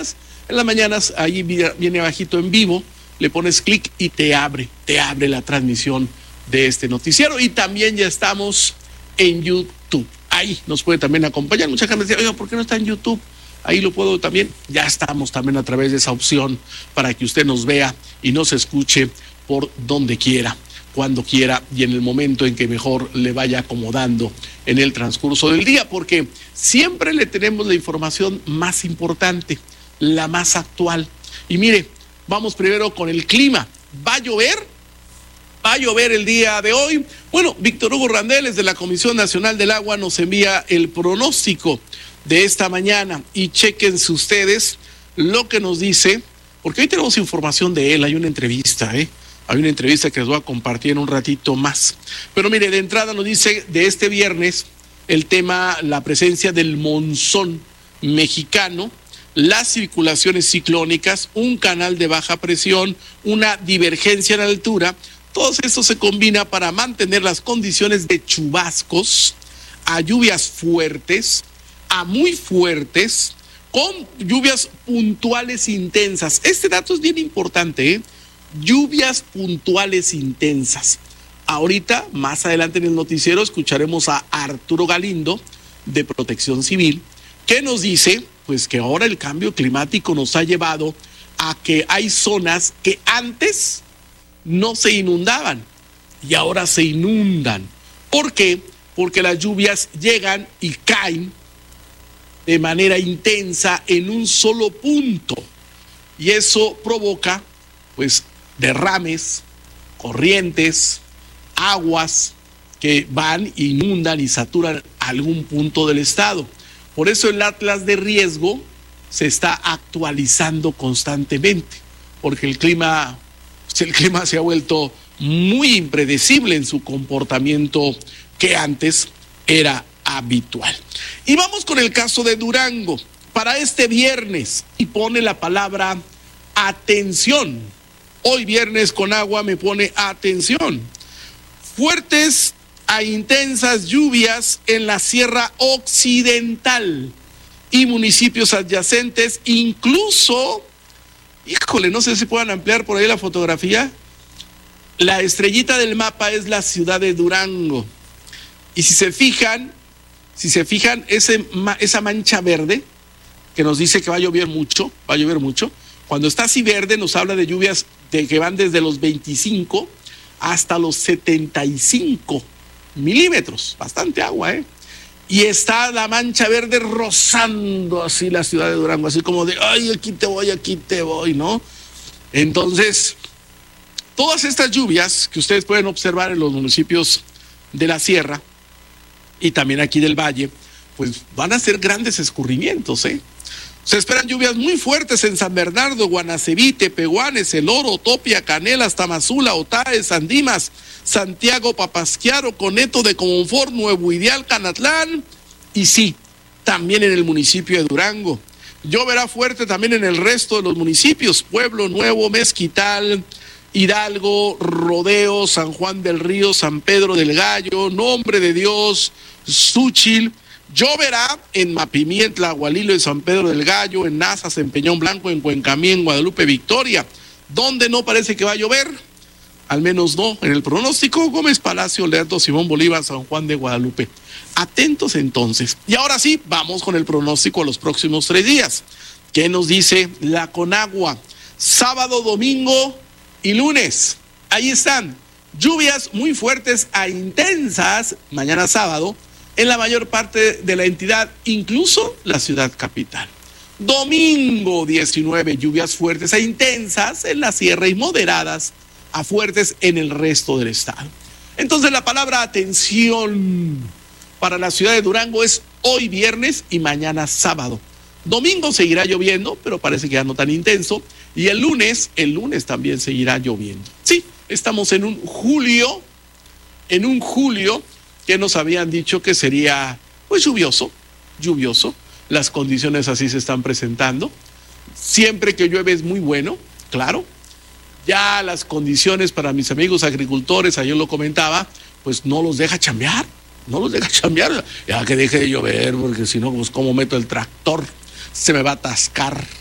En las mañanas, ahí viene abajito en vivo, le pones clic y te abre la transmisión de este noticiero. Y también ya estamos en YouTube. Ahí nos puede también acompañar. Mucha gente dice, oiga, ¿por qué no está en YouTube? Ahí lo puedo también. Ya estamos también a través de esa opción para que usted nos vea y nos escuche por donde quiera, cuando quiera y en el momento en que mejor le vaya acomodando en el transcurso del día, porque siempre le tenemos la información más importante, la más actual. Y mire, vamos primero con el clima. ¿Va a llover? ¿Va a llover el día de hoy? Bueno, Víctor Hugo Randeles de la Comisión Nacional del Agua nos envía el pronóstico de esta mañana y chéquense ustedes lo que nos dice, porque hoy tenemos información de él, hay una entrevista, Hay una entrevista que les voy a compartir en un ratito más. Pero mire, de entrada nos dice de este viernes el tema, la presencia del monzón mexicano, las circulaciones ciclónicas, un canal de baja presión, una divergencia en altura. Todo esto se combina para mantener las condiciones de chubascos a lluvias fuertes, a muy fuertes, con lluvias puntuales intensas. Este dato es bien importante, lluvias puntuales intensas. Ahorita, más adelante en el noticiero, escucharemos a Arturo Galindo de Protección Civil, que nos dice pues que ahora el cambio climático nos ha llevado a que hay zonas que antes no se inundaban y ahora se inundan. ¿Por qué? Porque las lluvias llegan y caen de manera intensa en un solo punto y eso provoca pues derrames, corrientes, aguas que van, inundan y saturan algún punto del estado. Por eso el atlas de riesgo se está actualizando constantemente, porque el clima se ha vuelto muy impredecible en su comportamiento que antes era habitual. Y vamos con el caso de Durango. Para este viernes, y pone la palabra atención. Hoy viernes con agua me pone atención. Fuertes a intensas lluvias en la Sierra Occidental y municipios adyacentes, incluso, híjole, no sé si puedan ampliar por ahí la fotografía. La estrellita del mapa es la ciudad de Durango. Y si se fijan, esa mancha verde que nos dice que va a llover mucho, cuando está así verde nos habla de lluvias que van desde los 25 hasta los 75 milímetros, bastante agua, Y está la mancha verde rozando así la ciudad de Durango, así como de, ay, aquí te voy, ¿no? Entonces, todas estas lluvias que ustedes pueden observar en los municipios de la sierra y también aquí del valle, pues van a ser grandes escurrimientos, Se esperan lluvias muy fuertes en San Bernardo, Guanaceví, Tepehuanes, El Oro, Topia, Canelas, Tamazula, Otae, Sandimas, Santiago, Papasquiaro, Coneto de Comonfort, Nuevo Ideal, Canatlán y sí, también en el municipio de Durango. Lloverá fuerte también en el resto de los municipios, Pueblo Nuevo, Mezquital, Hidalgo, Rodeo, San Juan del Río, San Pedro del Gallo, Nombre de Dios, Xúchil. Lloverá en Mapimientla, Agualilo, en San Pedro del Gallo, en Nazas, en Peñón Blanco, en Cuencamí, en Guadalupe, Victoria. Donde no parece que va a llover, al menos no en el pronóstico, Gómez Palacio, Lerdo, Simón Bolívar, San Juan de Guadalupe. Atentos entonces. Y ahora sí, vamos con el pronóstico a los próximos 3 días. ¿Qué nos dice la Conagua? Sábado, domingo y lunes. Ahí están. Lluvias muy fuertes a intensas, mañana sábado, en la mayor parte de la entidad, incluso la ciudad capital. Domingo 19, lluvias fuertes a intensas en la sierra y moderadas a fuertes en el resto del estado. Entonces la palabra atención para la ciudad de Durango es hoy viernes y mañana sábado. Domingo seguirá lloviendo, pero parece que ya no tan intenso. Y el lunes también seguirá lloviendo. Sí, estamos en un julio que nos habían dicho que sería pues lluvioso. Las condiciones así se están presentando. Siempre que llueve es muy bueno, claro. Ya las condiciones para mis amigos agricultores, ayer lo comentaba, pues no los deja chambear. Ya que deje de llover, porque si no, pues cómo meto el tractor, se me va a atascar.